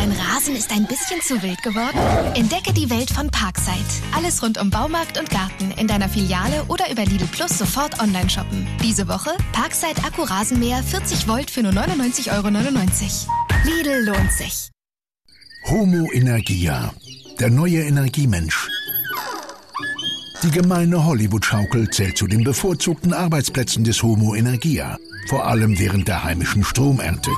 Dein Rasen ist ein bisschen zu wild geworden? Entdecke die Welt von Parkside. Alles rund um Baumarkt und Garten in deiner Filiale oder über Lidl Plus sofort online shoppen. Diese Woche Parkside Akku-Rasenmäher 40 Volt für nur 99,99 €. Lidl lohnt sich. Homo Energia, der neue Energiemensch. Die gemeine Hollywood-Schaukel zählt zu den bevorzugten Arbeitsplätzen des Homo Energia, vor allem während der heimischen Stromernte.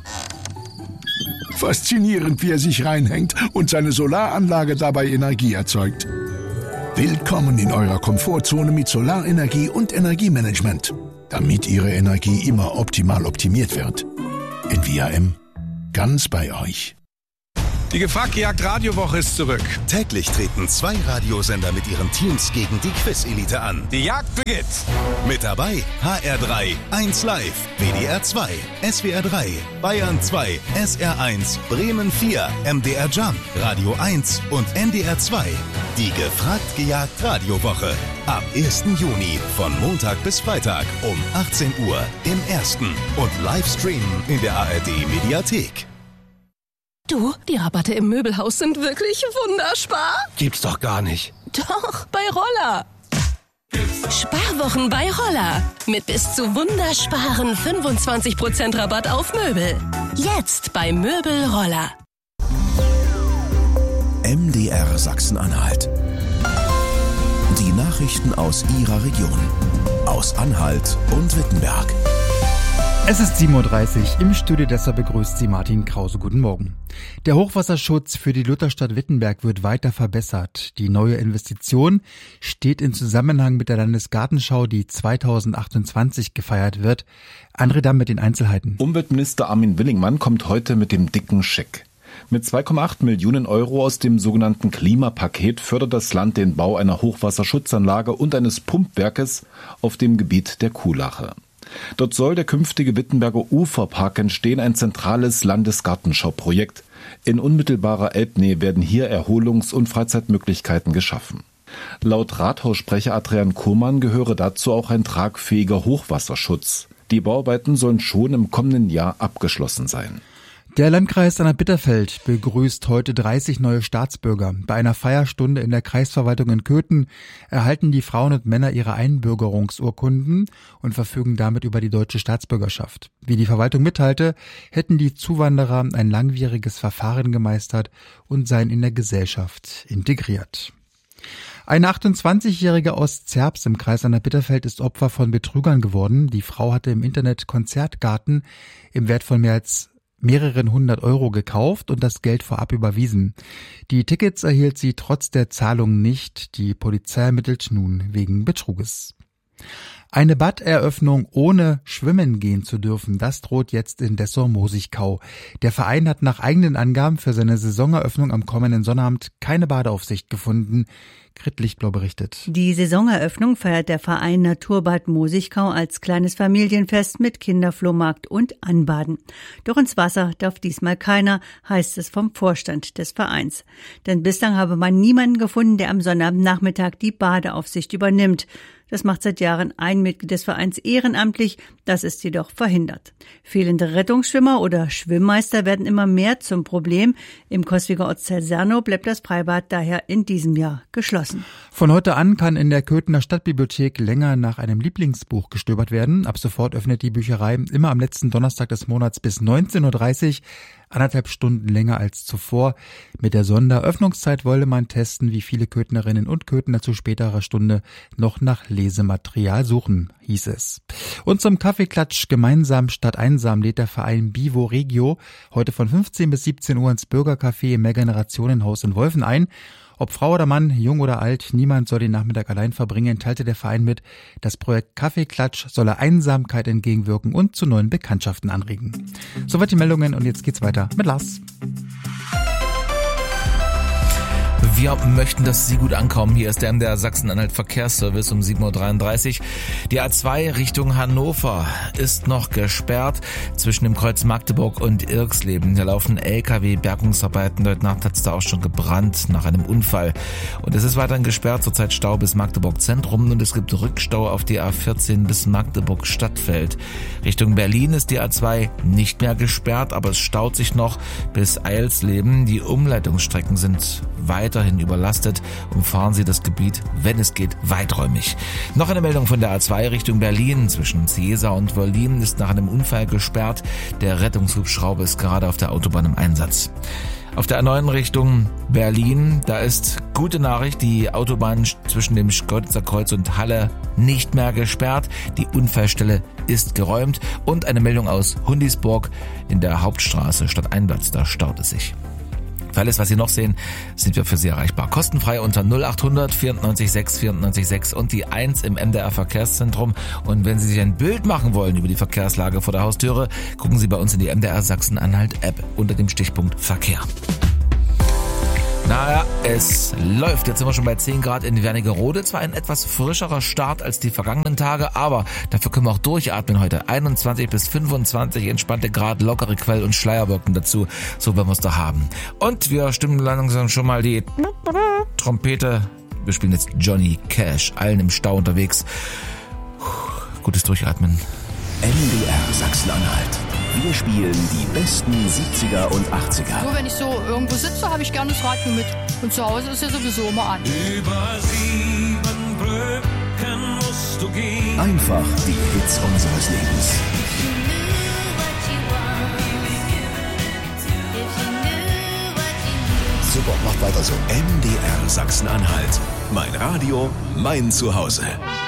Faszinierend, wie er sich reinhängt und seine Solaranlage dabei Energie erzeugt. Willkommen in eurer Komfortzone mit Solarenergie und Energiemanagement, damit Ihre Energie immer optimal optimiert wird. In VRM, ganz bei euch. Die Gefragt-Gejagt-Radiowoche ist zurück. Täglich treten 2 Radiosender mit ihren Teams gegen die Quiz-Elite an. Die Jagd beginnt. Mit dabei HR3, 1 Live, WDR 2, SWR 3, Bayern 2, SR 1, Bremen 4, MDR Jump, Radio 1 und NDR 2. Die Gefragt-Gejagt-Radiowoche. Ab 1. Juni von Montag bis Freitag um 18 Uhr im Ersten und Livestreamen in der ARD-Mediathek. Du, die Rabatte im Möbelhaus sind wirklich wunderspar. Gibt's doch gar nicht. Doch, bei Roller. Sparwochen bei Roller. Mit bis zu wundersparen 25% Rabatt auf Möbel. Jetzt bei Möbel Roller. MDR Sachsen-Anhalt. Die Nachrichten aus Ihrer Region. Aus Anhalt und Wittenberg. Es ist 7:30 Uhr, im Studio Dessau begrüßt Sie Martin Krause. Guten Morgen. Der Hochwasserschutz für die Lutherstadt Wittenberg wird weiter verbessert. Die neue Investition steht in Zusammenhang mit der Landesgartenschau, die 2028 gefeiert wird. André Damm mit den Einzelheiten. Umweltminister Armin Willingmann kommt heute mit dem dicken Scheck. Mit 2,8 Millionen € aus dem sogenannten Klimapaket fördert das Land den Bau einer Hochwasserschutzanlage und eines Pumpwerkes auf dem Gebiet der Kuhlache. Dort soll der künftige Wittenberger Uferpark entstehen, ein zentrales Landesgartenschauprojekt. In unmittelbarer Elbnähe werden hier Erholungs- und Freizeitmöglichkeiten geschaffen. Laut Rathaussprecher Adrian Kurmann gehöre dazu auch ein tragfähiger Hochwasserschutz. Die Bauarbeiten sollen schon im kommenden Jahr abgeschlossen sein. Der Landkreis Anhalt-Bitterfeld begrüßt heute 30 neue Staatsbürger. Bei einer Feierstunde in der Kreisverwaltung in Köthen erhalten die Frauen und Männer ihre Einbürgerungsurkunden und verfügen damit über die deutsche Staatsbürgerschaft. Wie die Verwaltung mitteilte, hätten die Zuwanderer ein langwieriges Verfahren gemeistert und seien in der Gesellschaft integriert. Eine 28-Jährige aus Zerbst im Kreis Anhalt-Bitterfeld ist Opfer von Betrügern geworden. Die Frau hatte im Internet Konzertkarten im Wert von mehreren 100 € gekauft und das Geld vorab überwiesen. Die Tickets erhielt sie trotz der Zahlung nicht. Die Polizei ermittelt nun wegen Betruges. Eine Baderöffnung ohne schwimmen gehen zu dürfen, das droht jetzt in Dessau-Mosigkau. Der Verein hat nach eigenen Angaben für seine Saisoneröffnung am kommenden Sonnabend keine Badeaufsicht gefunden. Grit Lichtblau berichtet. Die Saisoneröffnung feiert der Verein Naturbad Mosigkau als kleines Familienfest mit Kinderflohmarkt und Anbaden. Doch ins Wasser darf diesmal keiner, heißt es vom Vorstand des Vereins. Denn bislang habe man niemanden gefunden, der am Sonnabendnachmittag die Badeaufsicht übernimmt. Das macht seit Jahren ein Mitglied des Vereins ehrenamtlich, das ist jedoch verhindert. Fehlende Rettungsschwimmer oder Schwimmmeister werden immer mehr zum Problem. Im Coswiger Ortsteil Sernow bleibt das Freibad daher in diesem Jahr geschlossen. Von heute an kann in der Köthener Stadtbibliothek länger nach einem Lieblingsbuch gestöbert werden. Ab sofort öffnet die Bücherei immer am letzten Donnerstag des Monats bis 19:30 Uhr. 1,5 Stunden länger als zuvor. Mit der Sonderöffnungszeit wolle man testen, wie viele Köthnerinnen und Köthner zu späterer Stunde noch nach Lesematerial suchen, hieß es. Und zum Kaffeeklatsch gemeinsam statt einsam lädt der Verein Bivo Regio heute von 15 bis 17 Uhr ins Bürgercafé im Mehrgenerationenhaus in Wolfen ein. Ob Frau oder Mann, jung oder alt, niemand soll den Nachmittag allein verbringen, teilte der Verein mit. Das Projekt Kaffeeklatsch solle Einsamkeit entgegenwirken und zu neuen Bekanntschaften anregen. Soweit die Meldungen und jetzt geht's weiter mit Lars. Wir möchten, dass Sie gut ankommen. Hier ist der MDR Sachsen-Anhalt Verkehrsservice um 7.33 Uhr. Die A2 Richtung Hannover ist noch gesperrt zwischen dem Kreuz Magdeburg und Irxleben. Da laufen LKW-Bergungsarbeiten. Heute Nacht hat es da auch schon gebrannt nach einem Unfall. Und es ist weiterhin gesperrt, zurzeit Stau bis Magdeburg Zentrum und es gibt Rückstau auf die A14 bis Magdeburg Stadtfeld. Richtung Berlin ist die A2 nicht mehr gesperrt, aber es staut sich noch bis Eilsleben. Die Umleitungsstrecken sind weiterhin überlastet. Umfahren Sie das Gebiet, wenn es geht, weiträumig. Noch eine Meldung von der A2 Richtung Berlin. Zwischen Ciesa und Berlin ist nach einem Unfall gesperrt. Der Rettungshubschrauber ist gerade auf der Autobahn im Einsatz. Auf der A9 Richtung Berlin, da ist gute Nachricht, die Autobahn zwischen dem Schkeuditzer Kreuz und Halle nicht mehr gesperrt. Die Unfallstelle ist geräumt. Und eine Meldung aus Hundisburg in der Hauptstraße statt Einplatz, da staut es sich. Für alles, was Sie noch sehen, sind wir für Sie erreichbar. Kostenfrei unter 0800 94 6 94 6 und die 1 im MDR Verkehrszentrum. Und wenn Sie sich ein Bild machen wollen über die Verkehrslage vor der Haustüre, gucken Sie bei uns in die MDR Sachsen-Anhalt App unter dem Stichpunkt Verkehr. Naja, es läuft. Jetzt sind wir schon bei 10 Grad in Wernigerode. Zwar ein etwas frischerer Start als die vergangenen Tage, aber dafür können wir auch durchatmen heute. 21 bis 25 entspannte Grad, lockere Quell- und Schleierwolken dazu. So werden wir es da haben. Und wir stimmen langsam schon mal die Trompete. Wir spielen jetzt Johnny Cash, allen im Stau unterwegs. Gutes Durchatmen. MDR Sachsen-Anhalt. Wir spielen die besten 70er und 80er. Nur wenn ich so irgendwo sitze, habe ich gerne das Radio mit. Und zu Hause ist ja sowieso immer an. Über 7 Brücken musst du gehen. Einfach die Hits unseres Lebens. Super, macht weiter so. MDR Sachsen-Anhalt. Mein Radio, mein Zuhause.